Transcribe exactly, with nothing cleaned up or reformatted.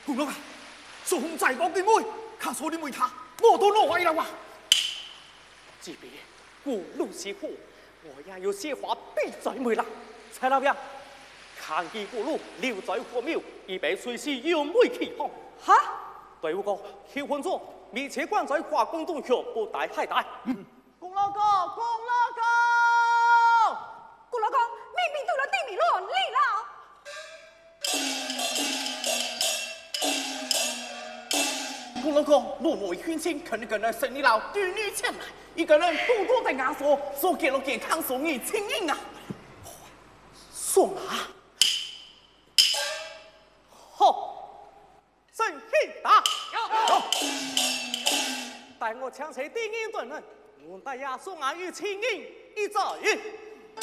姑娘啊，做红在我的妹，卡说你妹他，我都落坏了啊！ 即便过路是苦，我也有些话必在妹啦。蔡老爷，看见过路留在火庙，预备随时要妹起航。 哈？ 队伍哥，求婚咗，密切关在华广东桥，不带海带。 嗯。公老公，公老公，公老公，明明到了地米乱里了。 公老公，我妹劝亲，肯定跟人生意老，女女前来，一个人多多的压缩，所给了健康，所以轻盈啊。 送啊！好，真气大！待我抢谁第一顿人，我带呀送啊与轻盈一早一。